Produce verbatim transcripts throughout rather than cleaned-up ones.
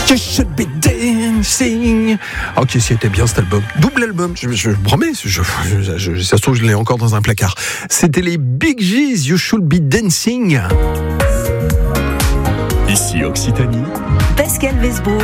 You should be dancing. Ok, c'était bien cet album. Double album, je, je, je promets, je, je, je, je, ça se trouve, je l'ai encore dans un placard. C'était les Big G's, You should be dancing. Ici Occitanie. Pascal Westbrook.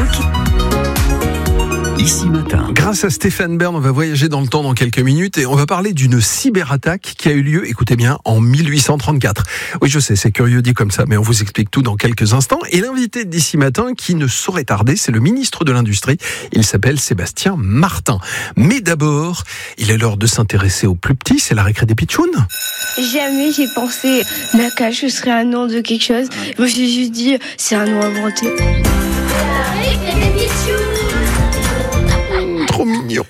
Ici Matin. Grâce à Stéphane Bern, on va voyager dans le temps dans quelques minutes et on va parler d'une cyberattaque qui a eu lieu, écoutez bien, en mille huit cent trente-quatre. Oui, je sais, c'est curieux dit comme ça, mais on vous explique tout dans quelques instants. Et l'invité d'Ici Matin, qui ne saurait tarder, c'est le ministre de l'Industrie. Il s'appelle Sébastien Martin. Mais d'abord, il est l'heure de s'intéresser aux plus petits, c'est la récré des pitchouns. Jamais j'ai pensé Nakash, ce serait un nom de quelque chose. Moi, j'ai juste dit, c'est un nom inventé. Trop mignon.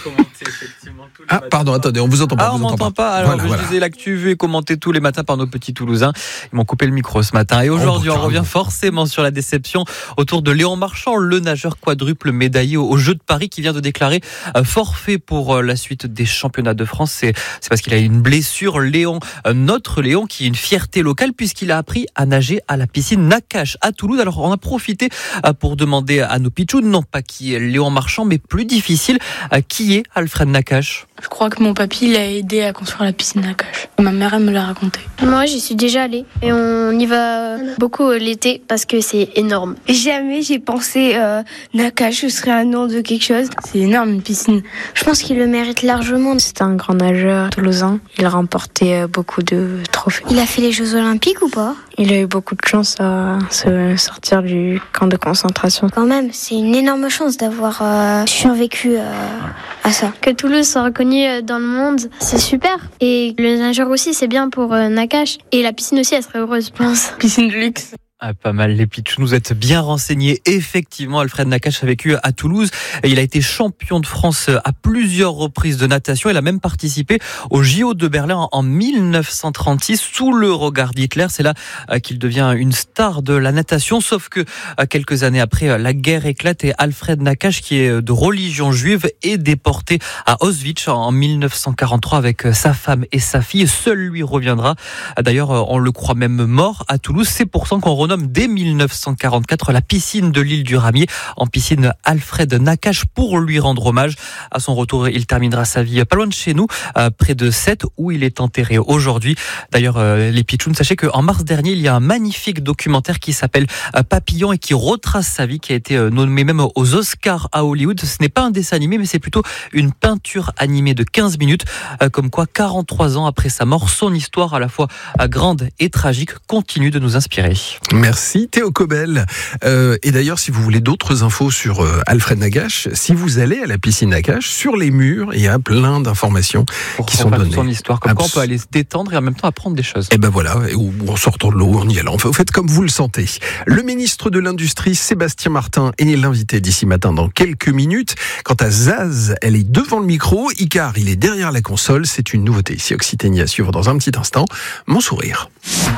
Ah, pardon, attendez, on vous entend pas. Ah, on vous entend m'entend pas. pas. Alors, Voilà, je voilà. disais l'actu vue et commentée tous les matins par nos petits Toulousains. Ils m'ont coupé le micro ce matin. Et aujourd'hui, Oh, on revient forcément sur la déception autour de Léon Marchand, le nageur quadruple médaillé aux Jeux de Paris, qui vient de déclarer forfait pour la suite des championnats de France. C'est, c'est parce qu'il a une blessure. Léon, notre Léon, qui est une fierté locale puisqu'il a appris à nager à la piscine Nakash à Toulouse. Alors, on a profité pour demander à nos pitchouns, non pas qui est Léon Marchand, mais plus difficile, qui est Alfred Nakash. Je crois que mon papy l'a aidé à construire la piscine Nakash. Ma mère, elle me l'a raconté. Moi, j'y suis déjà allée et on y va beaucoup l'été parce que c'est énorme. Jamais j'ai pensé euh, Nakash, ce serait un nom de quelque chose. C'est énorme, une piscine. Je pense qu'il le mérite largement. C'est un grand nageur toulousain. Il a remporté beaucoup de trophées. Il a fait les Jeux Olympiques ou pas? Il a eu beaucoup de chance à se sortir du camp de concentration. Quand même, c'est une énorme chance d'avoir euh, survécu euh, à ça. Que Toulouse soit reconnue dans le monde, c'est super. Et le nageur aussi, c'est bien pour euh, Nakash. Et la piscine aussi, elle serait heureuse, je pense. Piscine de luxe. Ah, pas mal les pitchouns, vous êtes bien renseignés. Effectivement, Alfred Nakash a vécu à Toulouse. Il a été champion de France à plusieurs reprises de natation. Il a même participé au J O de Berlin en mille neuf cent trente-six sous le regard d'Hitler. C'est là qu'il devient une star de la natation. Sauf que quelques années après, la guerre éclate et Alfred Nakash, qui est de religion juive, est déporté à Auschwitz en mille neuf cent quarante-trois avec sa femme et sa fille. Seul lui reviendra. D'ailleurs, on le croit même mort à Toulouse. C'est pourtant qu'on renomme dès mille neuf cent quarante-quatre la piscine de l'île du Ramier en piscine Alfred Nakash pour lui rendre hommage. À son retour, il terminera sa vie pas loin de chez nous, près de Sète, où il est enterré aujourd'hui. D'ailleurs, les pitchouns, sachez qu'en mars dernier, il y a un magnifique documentaire qui s'appelle Papillon et qui retrace sa vie, qui a été nommé même aux Oscars à Hollywood. Ce n'est pas un dessin animé, mais c'est plutôt une peinture animée de quinze minutes. Comme quoi, quarante-trois ans après sa mort, son histoire à la fois grande et tragique continue de nous inspirer. Merci Théo Cobel. Euh, et d'ailleurs, si vous voulez d'autres infos sur euh, Alfred Nakash, si vous allez à la piscine Nakash, sur les murs, il y a plein d'informations Pour qui sont données. Son histoire, comme Abs- quoi on peut aller se détendre et en même temps apprendre des choses. Et ben voilà, ou en sortant de l'eau, en y allant. Enfin, vous faites comme vous le sentez. Le ministre de l'Industrie, Sébastien Martin, est l'invité d'Ici Matin dans quelques minutes. Quant à Zaz, elle est devant le micro. Icar, il est derrière la console. C'est une nouveauté ici Occitanie à suivre dans un petit instant. Mon sourire.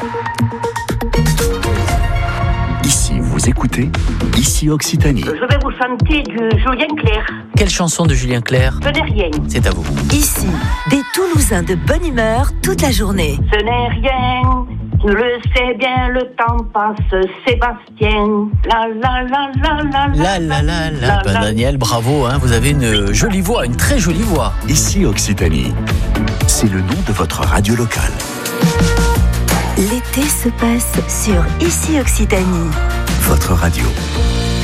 Ici vous écoutez. Ici Occitanie. Je vais vous chanter du Julien Clerc. Quelle chanson de Julien Clerc? Ce n'est rien. C'est à vous. Ici, des Toulousains de bonne humeur toute la journée. Ce n'est rien. Tu le sais bien, le temps passe, Sébastien. La la la la la La la la la. Ben Daniel, bravo, hein, vous avez une jolie voix, une très jolie voix. Ici Occitanie. C'est le nom de votre radio locale. L'été se passe sur Ici Occitanie. Votre radio.